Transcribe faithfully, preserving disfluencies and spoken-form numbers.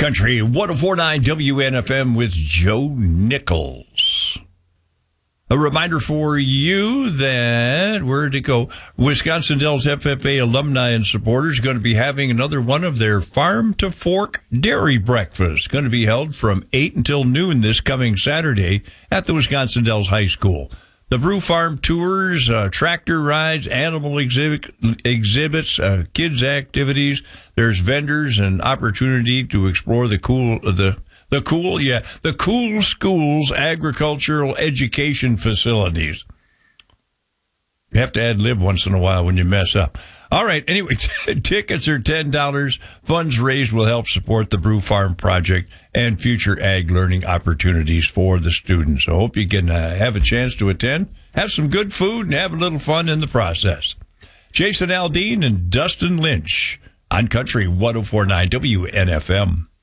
Country one oh four point nine W N F M with Joe Nichols. A reminder for you that, where'd it go? Wisconsin Dells F F A alumni and supporters going to be having another one of their Farm to Fork Dairy Breakfasts. Going to be held from eight until noon this coming Saturday at the Wisconsin Dells High School. The brew farm tours, uh, tractor rides, animal exhibit, exhibits, uh, kids activities. There's vendors and opportunity to explore the cool, the, the cool, yeah, the cool schools, agricultural education facilities. You have to ad lib once in a while when you mess up. All right. Anyway, t- tickets are ten dollars. Funds raised will help support the Brew Farm project and future ag learning opportunities for the students. So I hope you can uh, have a chance to attend, have some good food, and have a little fun in the process. Jason Aldean and Dustin Lynch on Country one oh four point nine W N F M.